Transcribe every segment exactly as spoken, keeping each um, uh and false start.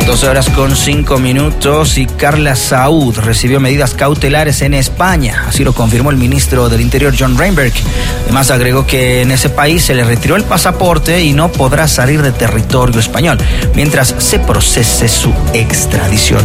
doce horas con cinco minutos y Carla Saúd recibió medidas cautelares en España. Así lo confirmó el ministro del Interior, John Reinberg. Además agregó que en ese país se le retiró el pasaporte y no podrá salir de territorio español mientras se procese su extradición.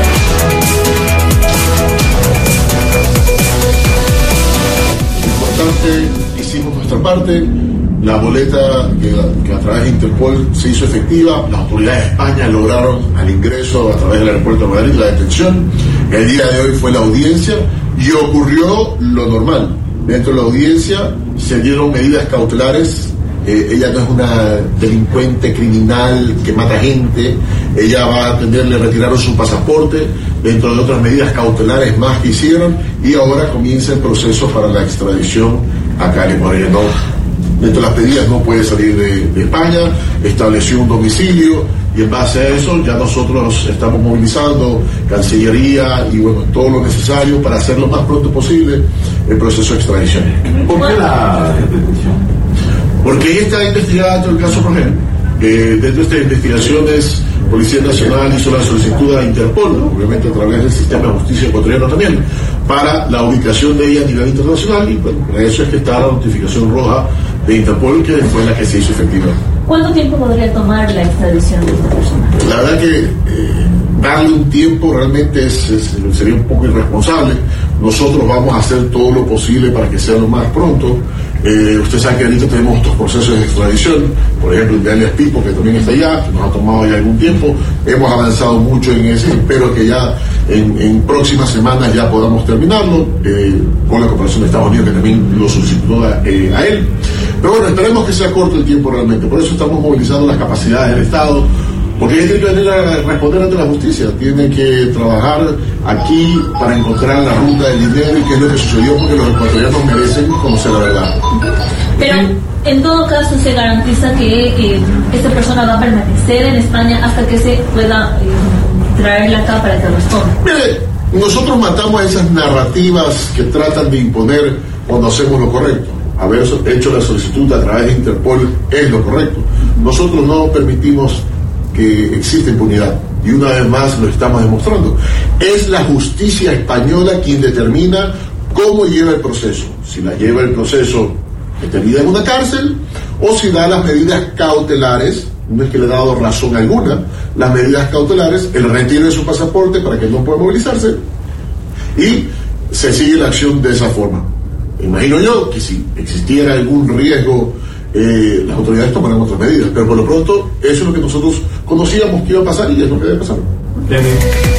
Importante, hicimos nuestra parte. La boleta que, que a través de Interpol se hizo efectiva, las autoridades de España lograron al ingreso a través del aeropuerto de Madrid la detención. El día de hoy fue la audiencia y ocurrió lo normal. Dentro de la audiencia se dieron medidas cautelares. Eh, ella no es una delincuente criminal que mata gente. Ella va a atender, le retiraron su pasaporte, dentro de otras medidas cautelares más que hicieron, y ahora comienza el proceso para la extradición acá en Ecuador. No, dentro de las medidas no puede salir de, de España, estableció un domicilio y en base a eso ya nosotros estamos movilizando Cancillería y bueno, todo lo necesario para hacer lo más pronto posible el proceso de extradición. ¿Por qué la detención? Porque ella está investigada dentro del caso Rogel. Eh, dentro de estas investigaciones, Policía Nacional hizo la solicitud a Interpol, obviamente a través del sistema de justicia ecuatoriano también, para la ubicación de ella a nivel internacional, y bueno, por eso es que está la notificación roja de Interpol, que fue la que se hizo efectiva. ¿Cuánto tiempo podría tomar la extradición de esta persona? La verdad que eh, darle un tiempo realmente es, es, sería un poco irresponsable. Nosotros vamos a hacer todo lo posible para que sea lo más pronto. Eh, usted sabe que ahorita tenemos estos procesos de extradición, por ejemplo el de alias Pipo, que también está allá, que nos ha tomado ya algún tiempo. Hemos avanzado mucho en ese, espero que ya en, en próximas semanas ya podamos terminarlo, eh, con la cooperación de Estados Unidos, que también lo solicitó a, eh, a él. Pero bueno, esperemos que sea corto el tiempo realmente, por eso estamos movilizando las capacidades del Estado, porque ella tiene que venir a responder ante la justicia, tiene que trabajar aquí para encontrar la ruta del dinero y qué es lo que sucedió, porque los ecuatorianos merecen conocer la verdad. Pero en todo caso se garantiza que eh, esta persona va a permanecer en España hasta que se pueda eh, traerla acá para que responda. Mire, nosotros matamos a esas narrativas que tratan de imponer cuando hacemos lo correcto. Haber hecho la solicitud a través de Interpol es lo correcto. Nosotros no permitimos que existe impunidad, y una vez más lo estamos demostrando. Es la justicia española quien determina cómo lleva el proceso, si la lleva el proceso detenida en una cárcel o si da las medidas cautelares. No es que le ha dado razón alguna, las medidas cautelares, el retiro de su pasaporte para que no pueda movilizarse, y se sigue la acción de esa forma. Imagino yo que si existiera algún riesgo, Eh, las autoridades tomarán otras medidas, pero por lo pronto eso es lo que nosotros conocíamos que iba a pasar y es lo que debe pasar. Bien.